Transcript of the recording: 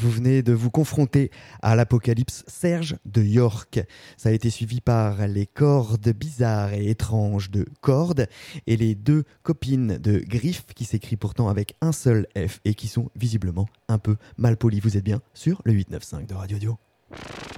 vous venez de vous confronter à l'Apocalypse Serge de York. Ça a été suivi par les cordes bizarres et étranges de Cordes et les deux copines de Griffe qui s'écrit pourtant avec un seul F et qui sont visiblement un peu mal polies. Vous êtes bien sur le 895 de Radio Duo.